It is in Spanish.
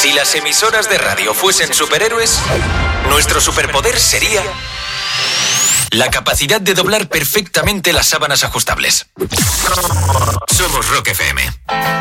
Si las emisoras de radio fuesen superhéroes, nuestro superpoder sería la capacidad de doblar perfectamente las sábanas ajustables. Somos Rock FM.